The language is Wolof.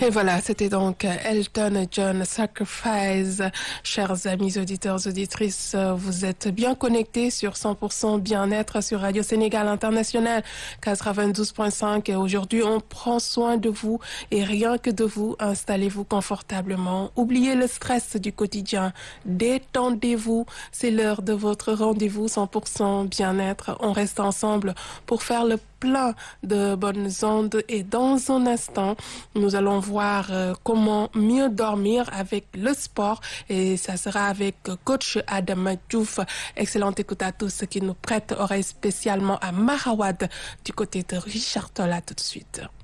Et voilà, c'était donc Elton John Sacrifice. Chers amis auditeurs, auditrices, vous êtes bien connectés sur 100% bien-être sur Radio Sénégal International 92.5. Et aujourd'hui, on prend soin de vous et rien que de vous. Installez-vous confortablement. Oubliez le stress du quotidien. Détendez-vous. C'est l'heure de votre rendez-vous 100% bien-être. On reste ensemble pour faire le plein de bonnes ondes et dans un instant, nous allons voir comment mieux dormir avec le sport et ça sera avec coach Adam Diouf. Excellente écoute à tous qui nous prêtent oreille spécialement à Marawad du côté de Richard Toll. À tout de suite.